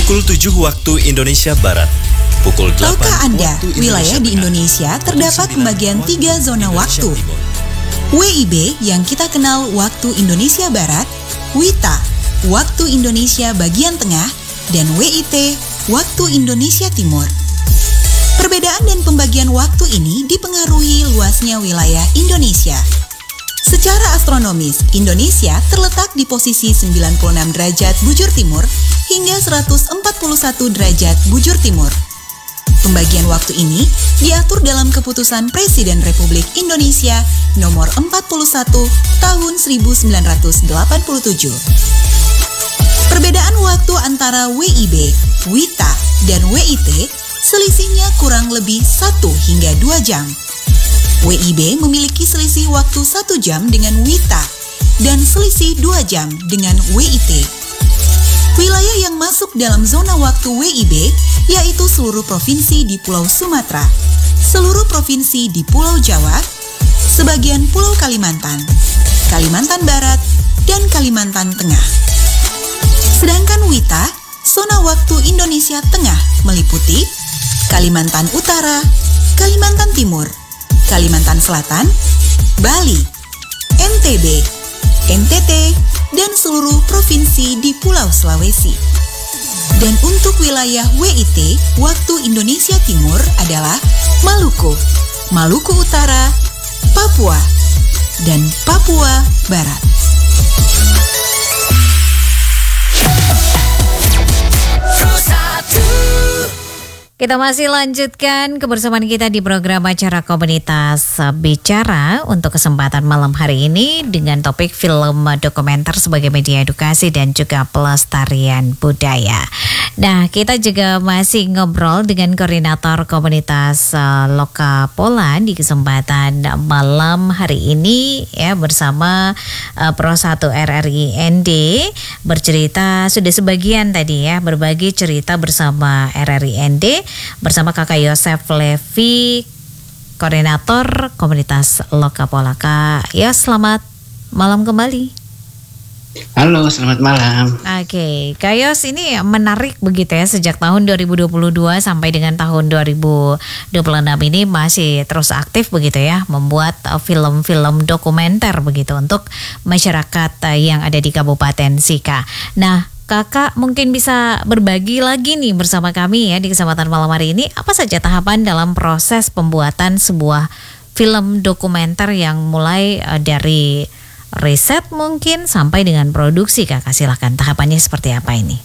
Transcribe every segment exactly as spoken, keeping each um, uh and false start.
Pukul tujuh waktu Indonesia Barat. Pukul delapan Tahukah Anda, waktu wilayah di Tengah. Indonesia terdapat Pukul pembagian sembilan tiga waktu zona Indonesia waktu. Timur. W I B yang kita kenal waktu Indonesia Barat, W I T A waktu Indonesia bagian tengah, dan W I T waktu Indonesia Timur. Perbedaan dan pembagian waktu ini dipengaruhi luasnya wilayah Indonesia. Secara astronomis, Indonesia terletak di posisi sembilan puluh enam derajat bujur timur hingga seratus empat puluh satu derajat bujur timur. Pembagian waktu ini diatur dalam Keputusan Presiden Republik Indonesia Nomor empat puluh satu Tahun seribu sembilan ratus delapan puluh tujuh. Perbedaan waktu antara W I B, W I T A, dan W I T selisihnya kurang lebih satu hingga dua jam. W I B memiliki selisih waktu satu jam dengan W I T A dan selisih dua jam dengan W I T. Wilayah yang masuk dalam zona waktu W I B yaitu seluruh provinsi di Pulau Sumatera, seluruh provinsi di Pulau Jawa, sebagian Pulau Kalimantan, Kalimantan Barat, dan Kalimantan Tengah. Sedangkan W I T A, zona waktu Indonesia Tengah meliputi Kalimantan Utara, Kalimantan Timur, Kalimantan Selatan, Bali, N T B, N T T, dan seluruh provinsi di Pulau Sulawesi. Dan untuk wilayah W I T, waktu Indonesia Timur adalah Maluku, Maluku Utara, Papua, dan Papua Barat. Kita masih lanjutkan kebersamaan kita di program acara Komunitas Bicara untuk kesempatan malam hari ini dengan topik film dokumenter sebagai media edukasi dan juga pelestarian budaya. Nah, kita juga masih ngobrol dengan koordinator komunitas uh, Loka Pola di kesempatan malam hari ini ya bersama uh, Pro satu R R I N D bercerita sudah sebagian tadi ya berbagi cerita bersama R R I N D bersama Kakak Yosef Levi, koordinator komunitas Loka Pola. Kak Yos, selamat malam kembali. Halo, selamat malam. Oke, Kak Yos, ini menarik begitu ya, sejak tahun dua ribu dua puluh dua sampai dengan tahun dua ribu dua puluh enam ini masih terus aktif begitu ya, membuat uh, film-film dokumenter begitu untuk masyarakat uh, yang ada di Kabupaten Sika. Nah, Kakak mungkin bisa berbagi lagi nih bersama kami ya di kesempatan malam hari ini, apa saja tahapan dalam proses pembuatan sebuah film dokumenter yang mulai uh, dari riset mungkin sampai dengan produksi. Kakak silahkan, tahapannya seperti apa ini?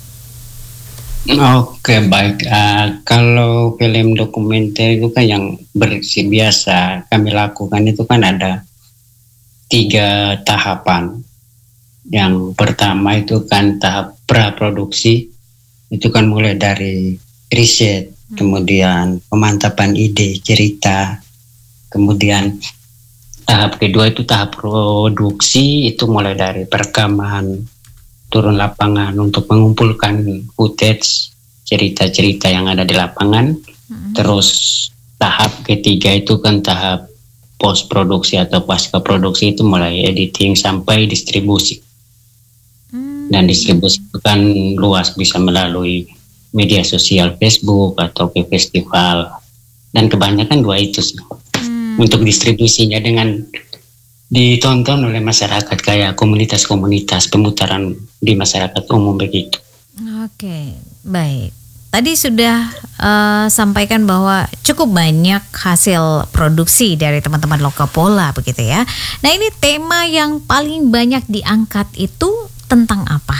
Oke, baik. Uh, kalau film dokumenter itu kan yang bersih biasa kami lakukan itu kan ada tiga tahapan. Yang pertama itu kan tahap praproduksi, itu kan mulai dari riset, hmm. kemudian pemantapan ide, cerita, kemudian tahap kedua itu tahap produksi, itu mulai dari perekaman, turun lapangan untuk mengumpulkan footage, cerita-cerita yang ada di lapangan. Hmm. Terus tahap ketiga itu kan tahap post produksi atau pasca produksi, itu mulai editing sampai distribusi. Hmm. Dan distribusi itu kan luas, bisa melalui media sosial Facebook atau ke festival, dan kebanyakan dua itu sih. Untuk distribusinya dengan ditonton oleh masyarakat kayak komunitas-komunitas pemutaran di masyarakat umum begitu. Oke, baik. Tadi sudah uh, sampaikan bahwa cukup banyak hasil produksi dari teman-teman Loka Pola begitu ya. Nah, ini tema yang paling banyak diangkat itu tentang apa?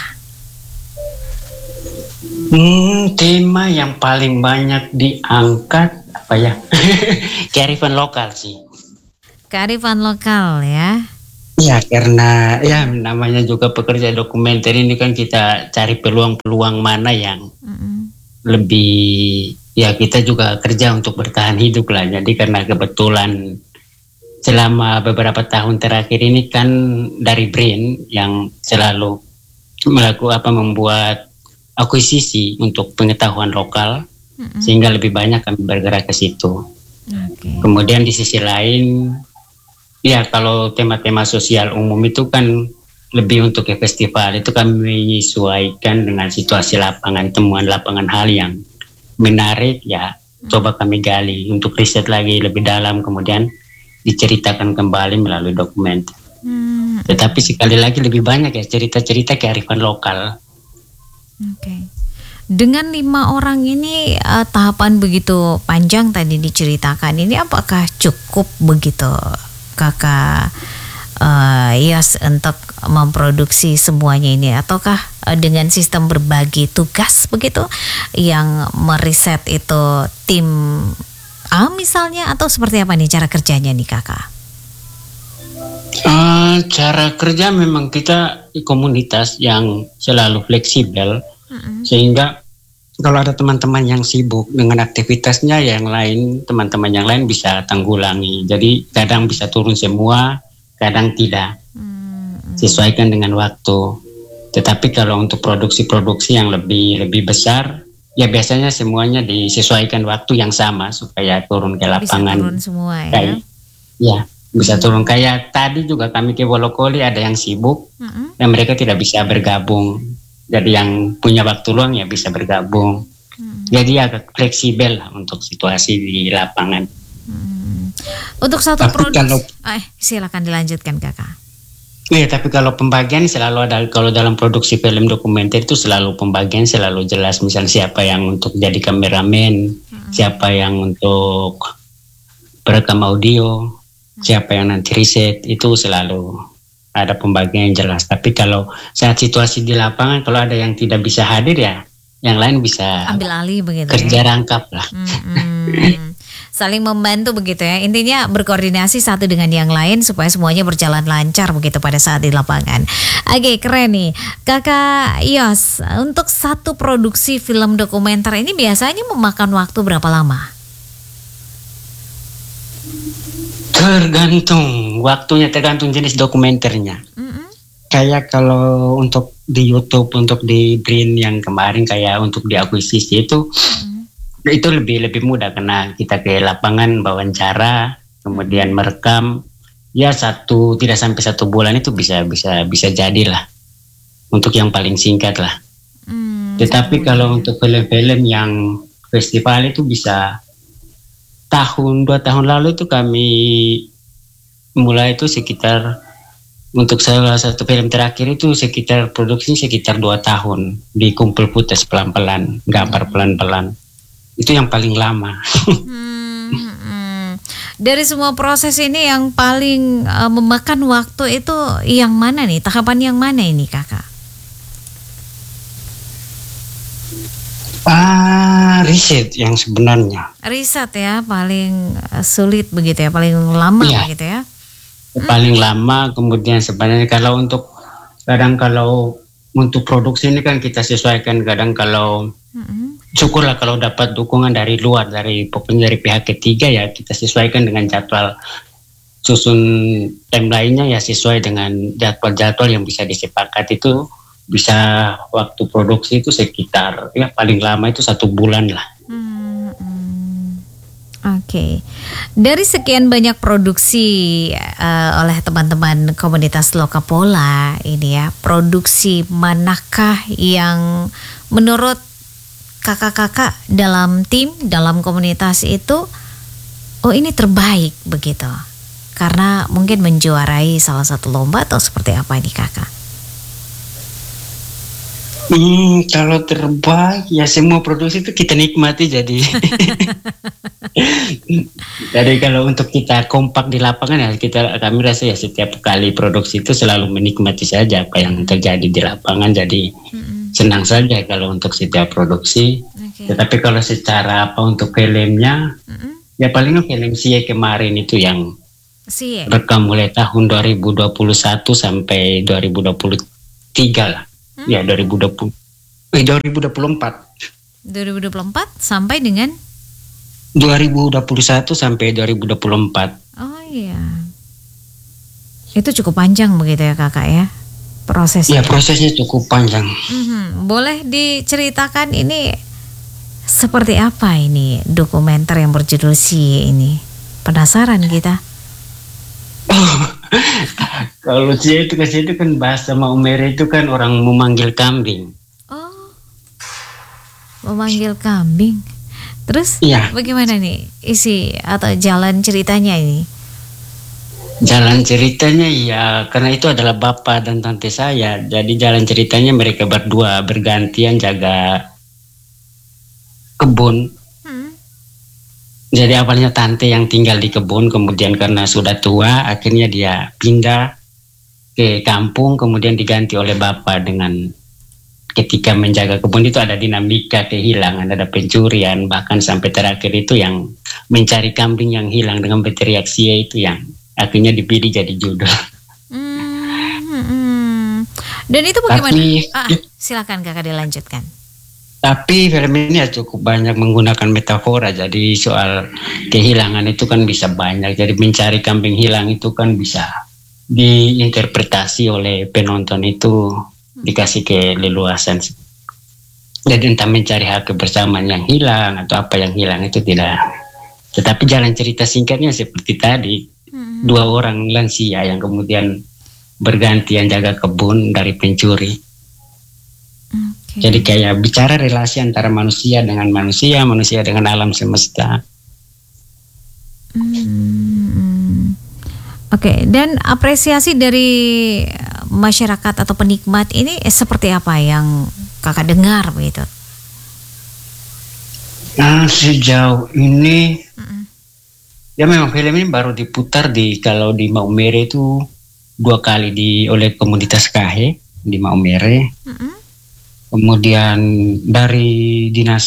Hmm, tema yang paling banyak diangkat apa ya? Kearifan lokal sih. Kearifan lokal ya. Ya, karena ya namanya juga pekerja dokumenter ini kan kita cari peluang-peluang mana yang mm-hmm. lebih, ya kita juga kerja untuk bertahan hidup lah. Jadi karena kebetulan selama beberapa tahun terakhir ini kan dari BRIN yang selalu melakukan apa membuat akuisisi untuk pengetahuan lokal, mm-hmm. sehingga lebih banyak kami bergerak ke situ. Okay. Kemudian di sisi lain, ya kalau tema-tema sosial umum itu kan lebih untuk ke festival itu kami menyesuaikan dengan situasi lapangan, temuan lapangan hal yang menarik ya, hmm. coba kami gali untuk riset lagi lebih dalam, kemudian diceritakan kembali melalui dokumen. Hmm. Tetapi sekali lagi lebih banyak ya cerita-cerita kearifan lokal. Oke. Okay. Dengan lima orang ini uh, tahapan begitu panjang tadi diceritakan, ini apakah cukup begitu Kakak uh, Yos untuk memproduksi semuanya ini, ataukah uh, dengan sistem berbagi tugas begitu yang meriset itu tim A misalnya, atau seperti apa nih cara kerjanya nih Kakak? Uh, cara kerja memang kita komunitas yang selalu fleksibel, mm-hmm. sehingga kalau ada teman-teman yang sibuk dengan aktivitasnya, yang lain, teman-teman yang lain bisa tanggulangi. Jadi kadang bisa turun semua, kadang tidak. Hmm. Sesuaikan dengan waktu. Tetapi kalau untuk produksi-produksi yang lebih lebih besar, ya biasanya semuanya disesuaikan waktu yang sama supaya turun ke lapangan. Bisa turun semua ya? Kayak, ya, bisa hmm. turun. Kayak tadi juga kami ke Wolokoli ada yang sibuk, hmm. dan mereka tidak bisa bergabung. Jadi yang punya waktu luang ya bisa bergabung. Hmm. Jadi agak fleksibel lah untuk situasi di lapangan. Hmm. Untuk satu produksi, eh silakan dilanjutkan Kakak. Iya, tapi kalau pembagian selalu ada. Kalau dalam produksi film dokumenter itu selalu pembagian selalu jelas. Misal siapa yang untuk jadi kameramen, hmm. siapa yang untuk perekam audio, hmm. siapa yang nanti riset, itu selalu ada pembagian yang jelas. Tapi kalau saat situasi di lapangan, kalau ada yang tidak bisa hadir ya, yang lain bisa ambil alih begitu. Kerja ya? Rangkap lah. Hmm-hmm. Saling membantu begitu ya. Intinya berkoordinasi satu dengan yang lain supaya semuanya berjalan lancar begitu pada saat di lapangan. Oke, keren nih. Kakak Yos, untuk satu produksi film dokumenter ini biasanya memakan waktu berapa lama? Tergantung waktunya, tergantung jenis dokumenternya. Mm-hmm. Kayak kalau untuk di YouTube, untuk di Brin yang kemarin kayak untuk diakuisisi itu, mm-hmm. itu lebih lebih mudah karena kita ke lapangan wawancara, kemudian merekam, ya satu tidak sampai satu bulan itu bisa bisa bisa jadilah untuk yang paling singkat lah. Mm, Tetapi kalau ya. Untuk film-film yang festival itu bisa tahun dua tahun lalu itu kami mulai itu sekitar untuk salah satu film terakhir itu sekitar produksi sekitar dua tahun dikumpul putas pelan-pelan, gambar pelan-pelan, itu yang paling lama. hmm, hmm. Dari semua proses ini yang paling uh, memakan waktu itu yang mana nih, tahapan yang mana ini Kakak? Ah, riset yang sebenarnya. Riset ya, paling sulit begitu ya, paling lama ya. Begitu ya. Paling hmm. lama, kemudian sebenarnya kalau untuk kadang kalau untuk produksi ini kan kita sesuaikan, kadang kalau hmm. syukurlah kalau dapat dukungan dari luar, dari pokoknya dari pihak ketiga ya kita sesuaikan dengan jadwal, susun timeline-nya ya sesuai dengan jadwal-jadwal yang bisa disepakati. Itu bisa waktu produksi itu sekitar ya paling lama itu satu bulan lah. Hmm, hmm. Oke, okay. Dari sekian banyak produksi uh, oleh teman-teman komunitas Lokapola ini ya, produksi manakah yang menurut kakak-kakak dalam tim, dalam komunitas itu, oh ini terbaik begitu? Karena mungkin menjuarai salah satu lomba atau seperti apa ini kakak? Hmm, kalau terbaik ya semua produksi itu kita nikmati jadi. Jadi kalau untuk kita kompak di lapangan ya kita kami rasa ya setiap kali produksi itu selalu menikmati saja apa yang terjadi di lapangan, jadi mm-hmm. senang saja kalau untuk setiap produksi. Okay. Tetapi kalau secara apa untuk filmnya mm-hmm. ya paling film Sie kemarin itu yang Sie rekam mulai tahun dua ribu dua puluh satu sampai dua ribu dua puluh tiga lah. Hmm? Ya dua ribu dua puluh eh dua ribu dua puluh empat dua ribu dua puluh empat sampai dengan dua ribu dua puluh satu sampai dua ribu dua puluh empat. Oh iya, itu cukup panjang begitu ya kakak ya prosesnya? Ya prosesnya cukup panjang. Mm-hmm. Boleh diceritakan ini seperti apa ini dokumenter yang berjudul Sie ini? Penasaran kita. Oh, Kalau saya itu kasih itu kan bahasa Maumere itu kan orang memanggil kambing. Oh, memanggil kambing. Terus Iya. bagaimana nih isi atau jalan ceritanya ini? Jalan ceritanya ya karena itu adalah bapak dan tante saya. Jadi jalan ceritanya mereka berdua bergantian jaga kebun. Hmm. Jadi awalnya tante yang tinggal di kebun, kemudian karena sudah tua akhirnya dia pindah ke kampung, kemudian diganti oleh bapak. Dengan ketika menjaga kebun itu ada dinamika kehilangan, ada pencurian, bahkan sampai terakhir itu yang mencari kambing yang hilang dengan berteriak sia itu yang akhirnya dipilih jadi judul. Hmm, hmm, hmm. Dan itu bagaimana? Tapi- ah, silakan kakak dilanjutkan. Tapi film ini ya cukup banyak menggunakan metafora. Jadi soal kehilangan itu kan bisa banyak. Jadi mencari kambing hilang itu kan bisa diinterpretasi oleh penonton itu, dikasih keleluasan. Jadi entah mencari hak kebersamaan yang hilang atau apa yang hilang itu tidak. Tetapi jalan cerita singkatnya seperti tadi, Hmm. dua orang lansia yang kemudian bergantian jaga kebun dari pencuri. Oke. Jadi kayak bicara relasi antara manusia dengan manusia, manusia dengan alam semesta. Hmm. Oke, dan apresiasi dari masyarakat atau penikmat ini eh, seperti apa yang kakak dengar begitu? Nah, sejauh ini Mm-mm. ya memang film ini baru diputar di kalau di Maumere itu dua kali di oleh komunitas Kahe di Maumere. Mm-mm. Kemudian dari dinas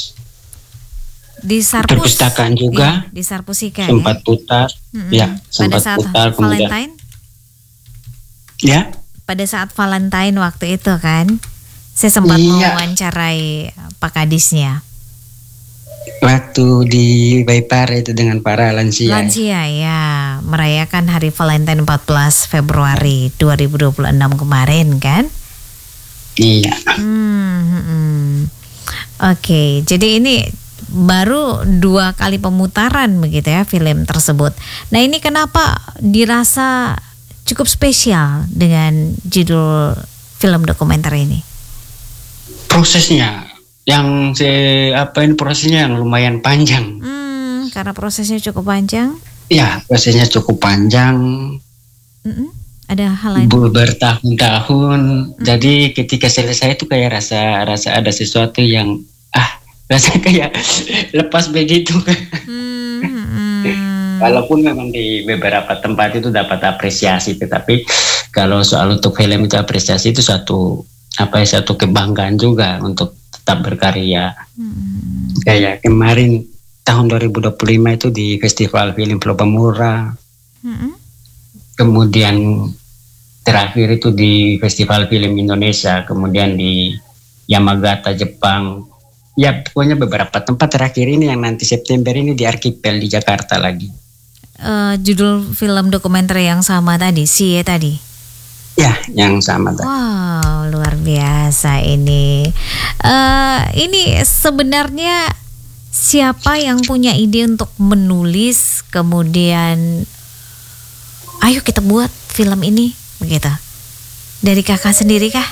Di Sarpus. perpustakaan juga Iya, di Sarpusika sempat ya. putar. Mm-mm. Ya, Pada sempat saat putar kemudian. Valentine, Ya, pada saat Valentine waktu itu kan, saya sempat Iya. mewawancarai Pak Kadisnya. waktu di Baipare itu dengan para lansia. Lansia ya, merayakan Hari Valentine empat belas Februari dua ribu dua puluh enam kemarin kan? Iya. Hmm, hmm, hmm. Oke, jadi ini baru dua kali pemutaran begitu ya film tersebut. Nah ini kenapa dirasa cukup spesial dengan judul film dokumenter ini? Prosesnya yang se apa ini prosesnya yang lumayan panjang. Hmm, karena prosesnya cukup panjang. Ya, prosesnya cukup panjang. Mm-mm. Ada hal lain? Bu- bertahun-tahun. Jadi ketika selesai itu kayak rasa rasa ada sesuatu yang ah rasa kayak lepas begitu. Hmm, hmm, hmm. Walaupun memang di beberapa tempat itu dapat apresiasi, tetapi kalau soal untuk film itu apresiasi itu suatu apa ya satu kebanggaan juga untuk tetap berkarya. Hmm. Kayak kemarin tahun dua ribu dua puluh lima itu di Festival Film Flopamura. Hmm. Kemudian terakhir itu di Festival Film Indonesia, kemudian di Yamagata Jepang. Ya pokoknya beberapa tempat terakhir ini yang nanti September ini di Archipel di Jakarta lagi. Eh, judul film dokumenter yang sama tadi, Sie tadi. Ya, yang sama tadi. Wow, luar biasa ini. Eh, ini sebenarnya siapa yang punya ide untuk menulis, kemudian ayo kita buat film ini, begitu? Dari kakak sendiri kah?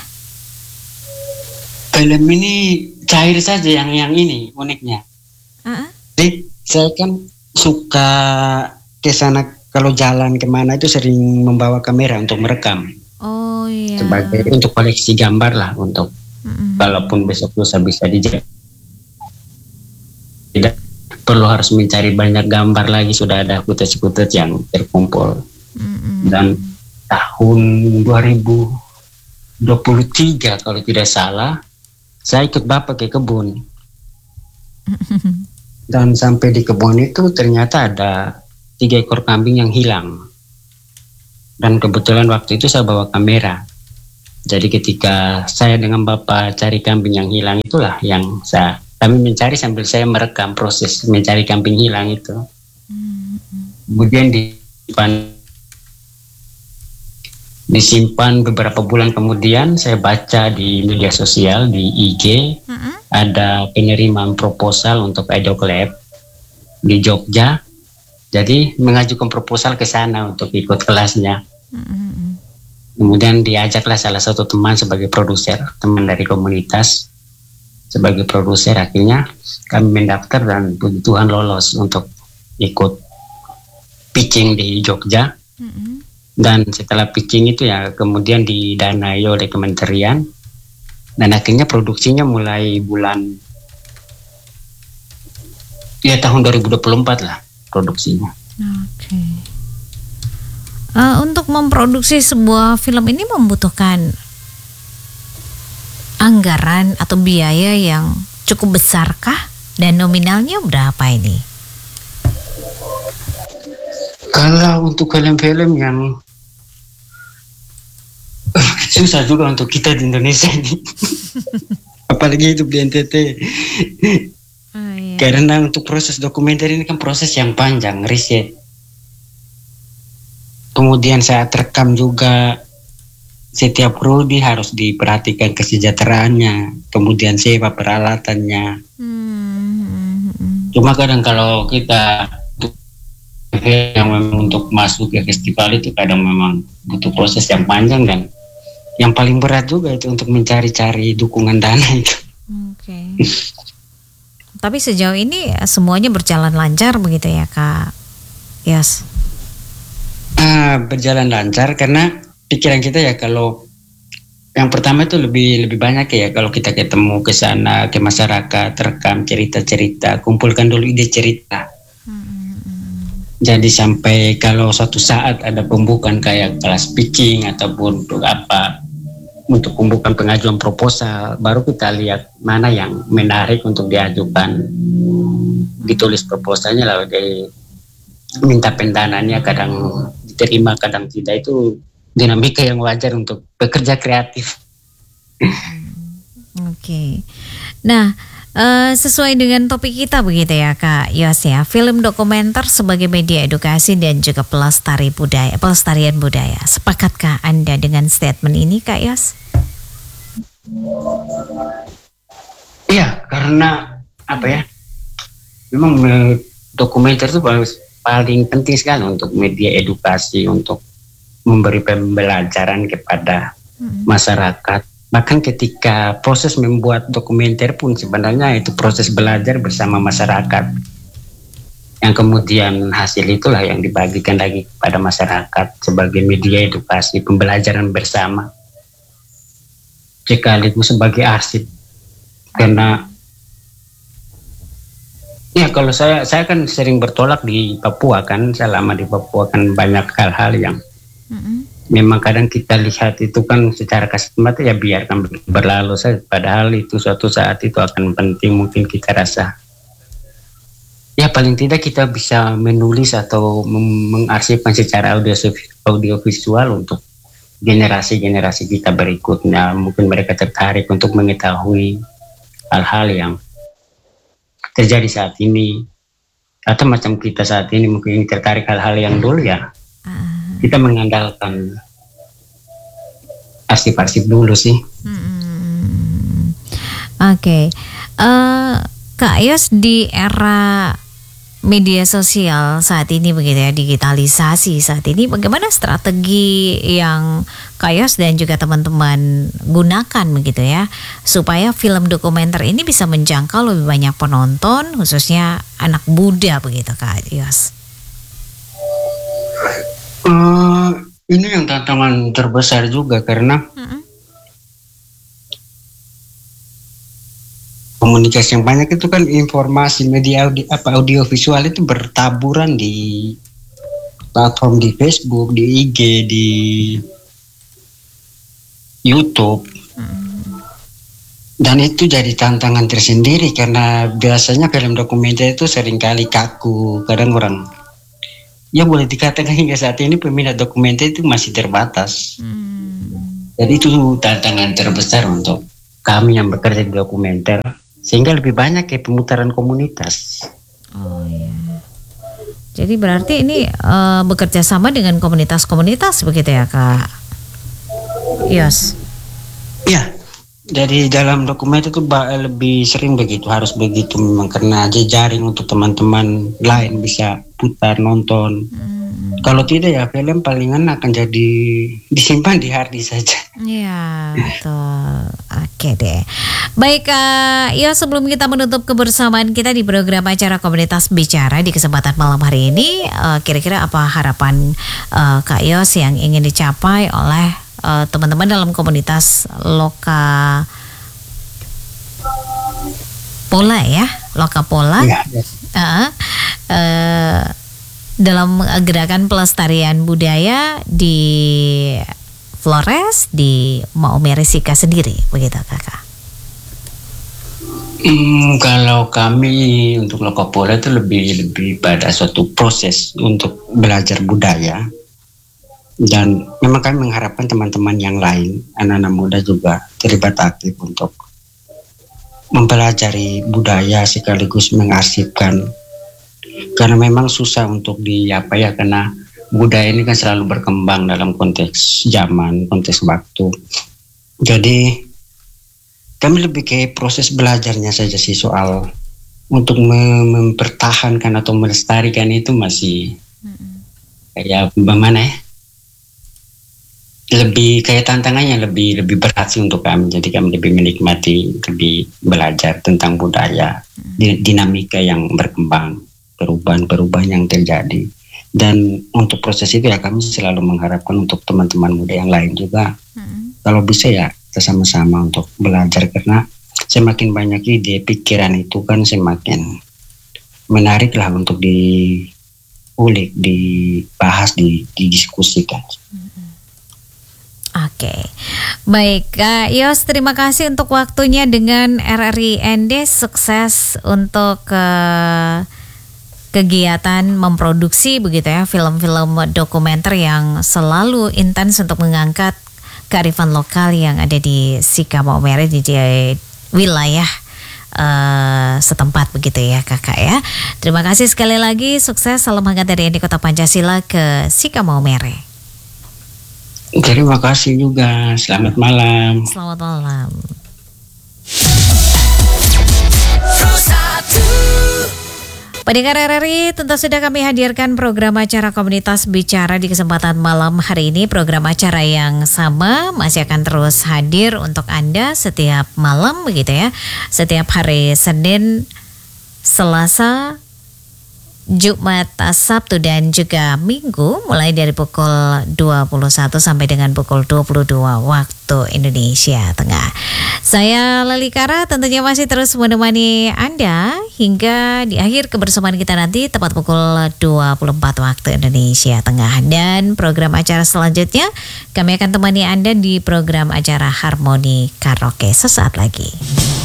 Film ini cair saja yang yang ini uniknya. Uh-uh. Jadi saya kan suka ke sana kalau jalan kemana itu sering membawa kamera untuk merekam. Oh iya. Sebagai untuk koleksi gambar lah untuk Mm-mm. kalaupun besok lusa bisa dijadikan. Tidak perlu harus mencari banyak gambar lagi, sudah ada footage-footage yang terkumpul. Mm-mm. Dan tahun dua ribu dua puluh tiga kalau tidak salah saya ikut bapak ke kebun. Dan sampai di kebun itu ternyata ada tiga ekor kambing yang hilang. Dan kebetulan waktu itu saya bawa kamera. Jadi ketika saya dengan bapak cari kambing yang hilang itulah yang saya kami mencari sambil saya merekam proses mencari kambing hilang itu. Kemudian disimpan disimpan beberapa bulan kemudian saya baca di media sosial di I G Mm-mm. ada penerimaan proposal untuk Edok Lab di Jogja. Jadi mengajukan proposal ke sana untuk ikut kelasnya. Mm-hmm. Kemudian diajaklah salah satu teman sebagai produser, teman dari komunitas sebagai produser. Akhirnya kami mendaftar dan puji Tuhan lolos untuk ikut pitching di Jogja. Mm-hmm. Dan setelah pitching itu ya kemudian didanai oleh kementerian. Dan akhirnya produksinya mulai bulan ya tahun dua ribu dua puluh empat lah produksinya. Oke. Okay. Uh, untuk memproduksi sebuah film ini membutuhkan anggaran atau biaya yang cukup besarkah? Dan nominalnya berapa ini? Kalau untuk film-film yang susah juga untuk kita di Indonesia ini. Apalagi itu di N T T. Oh, iya. Karena untuk proses dokumenter ini kan proses yang panjang, riset. Kemudian saat rekam juga setiap kru harus diperhatikan kesejahteraannya, kemudian sewa peralatannya. Hmm. Cuma kadang kalau kita yang memang untuk masuk ke festival itu kadang memang butuh proses yang panjang dan yang paling berat juga itu untuk mencari-cari dukungan dana itu. Oke. Okay. Tapi sejauh ini semuanya berjalan lancar begitu ya Kak? Yes. Ah, berjalan lancar karena pikiran kita ya kalau yang pertama itu lebih lebih banyak ya kalau kita ketemu ke sana ke masyarakat, rekam cerita-cerita, kumpulkan dulu ide cerita. Hmm. Jadi sampai kalau suatu saat ada pembukaan kayak kelas pitching ataupun untuk apa untuk pembukaan pengajuan proposal, baru kita lihat mana yang menarik untuk diajukan, ditulis proposalnya lalu diminta pendananya, kadang diterima kadang tidak. Itu dinamika yang wajar untuk bekerja kreatif. Oke. Okay. Nah, uh, sesuai dengan topik kita begitu ya Kak Yos ya, film dokumenter sebagai media edukasi dan juga pelestari budaya, pelestarian budaya. Sepakatkah Anda dengan statement ini Kak Yos? Iya, karena apa ya? Memang dokumenter itu paling penting sekali untuk media edukasi, untuk memberi pembelajaran kepada hmm. masyarakat. Bahkan ketika proses membuat dokumenter pun sebenarnya itu proses belajar bersama masyarakat. Yang kemudian hasil itulah yang dibagikan lagi kepada masyarakat sebagai media edukasi, pembelajaran bersama. Sekaligus sebagai arsip. Karena ya kalau saya saya kan sering bertolak di Papua kan, selama di Papua kan banyak hal-hal yang mm-hmm. memang kadang kita lihat itu kan secara kasat mata ya biarkan berlalu saja, padahal itu suatu saat itu akan penting. Mungkin kita rasa ya paling tidak kita bisa menulis atau mengarsipkan secara audio audiovisual untuk generasi-generasi kita berikutnya. Mungkin mereka tertarik untuk mengetahui hal-hal yang terjadi saat ini, atau macam kita saat ini mungkin tertarik hal-hal yang dulu ya. Kita mengandalkan arsip-arsip dulu sih. Hmm. Oke, okay. uh, Kak Yos, di era media sosial saat ini begitu ya, digitalisasi saat ini, bagaimana strategi yang Kak Yos dan juga teman-teman gunakan begitu ya supaya film dokumenter ini bisa menjangkau lebih banyak penonton, khususnya anak muda begitu Kak Yos? Uh, ini yang tantangan terbesar juga karena mm-hmm. komunikasi yang banyak itu kan informasi media audio, apa audiovisual itu bertaburan di platform di Facebook, di I G, di YouTube. Dan itu jadi tantangan tersendiri karena biasanya film dokumenter itu seringkali kaku. Kadang orang ya boleh dikatakan hingga saat ini peminat dokumenter itu masih terbatas. Hmm. Jadi itu tantangan terbesar untuk kami yang bekerja di dokumenter. Sehingga lebih banyak kayak pemutaran komunitas. Oh iya. Jadi berarti ini uh, bekerja sama dengan komunitas-komunitas begitu ya Kak Yos? Iya. Jadi dalam dokumen itu ba- lebih sering begitu, harus begitu memang karena jejaring untuk teman-teman lain bisa putar nonton. Hmm. Kalau tidak ya film palingan akan jadi disimpan di hard disk saja. Iya, betul. Oke deh. Baik, Kak Yos, sebelum kita menutup kebersamaan kita di program acara Komunitas Bicara di kesempatan malam hari ini, eh, kira-kira apa harapan eh, Kak Yos yang ingin dicapai oleh eh, teman-teman dalam komunitas Loka Pola ya, Loka Pola? Ya, ya. Eh, eh, dalam gerakan pelestarian budaya di Flores di Maumere Sika sendiri, begitu Kakak? Hmm, kalau kami untuk Lokapola itu lebih lebih pada suatu proses untuk belajar budaya, dan memang kami mengharapkan teman-teman yang lain, anak-anak muda juga terlibat aktif untuk mempelajari budaya sekaligus mengarsipkan, karena memang susah untuk di apa ya, karena budaya ini kan selalu berkembang dalam konteks zaman, konteks waktu. Jadi kami lebih ke proses belajarnya saja sih, soal untuk mem- mempertahankan atau melestarikan itu masih kayak bagaimana ya? Lebih kayak tantangannya lebih lebih berat sih untuk kami. Jadi kami lebih menikmati, lebih belajar tentang budaya, di- dinamika yang berkembang, perubahan-perubahan yang terjadi. Dan untuk proses itu ya kami selalu mengharapkan untuk teman-teman muda yang lain juga, hmm. kalau bisa ya kita sama-sama untuk belajar, karena semakin banyak ide pikiran itu kan semakin menarik lah untuk diulik, dibahas, didiskusikan. Hmm. Oke, baik Kak Yos, terima kasih untuk waktunya dengan R R I N D. Sukses untuk uh, kegiatan memproduksi begitu ya film-film dokumenter yang selalu intens untuk mengangkat kearifan lokal yang ada di Sika Maumere, di, di wilayah uh, setempat begitu ya Kakak ya. Terima kasih sekali lagi, sukses, salam hangat dari N D Kota Pancasila ke Sika Maumere. Terima kasih juga, selamat malam. Selamat malam. Pendengar R R I, tentu sudah kami hadirkan program acara Komunitas Bicara di kesempatan malam hari ini. Program acara yang sama masih akan terus hadir untuk Anda setiap malam begitu ya. Setiap hari Senin, Selasa, Jumat, Sabtu dan juga Minggu mulai dari pukul dua puluh satu sampai dengan pukul dua puluh dua waktu Indonesia Tengah. Saya Lelikara tentunya masih terus menemani Anda hingga di akhir kebersamaan kita nanti tepat pukul dua puluh empat waktu Indonesia Tengah. Dan program acara selanjutnya kami akan temani Anda di program acara Harmoni Karaoke sesaat lagi.